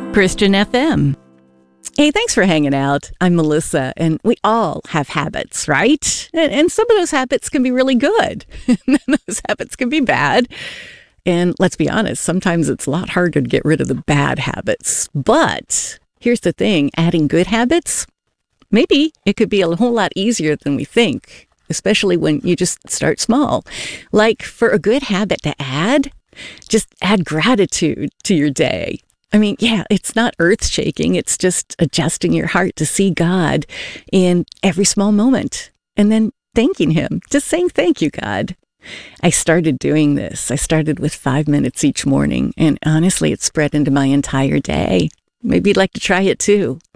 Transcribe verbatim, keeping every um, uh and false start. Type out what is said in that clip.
Christian F M. Hey, thanks for hanging out. I'm Melissa, and we all have habits, right? And, and some of those habits can be really good, and those habits can be bad. And let's be honest, sometimes it's a lot harder to get rid of the bad habits. But here's the thing, adding good habits, maybe it could be a whole lot easier than we think, especially when you just start small. Like for a good habit to add, just add gratitude to your day. I mean, yeah, it's not earth-shaking. It's just adjusting your heart to see God in every small moment and then thanking Him, just saying, thank you, God. I started doing this. I started with five minutes each morning, and honestly, it spread into my entire day. Maybe you'd like to try it too.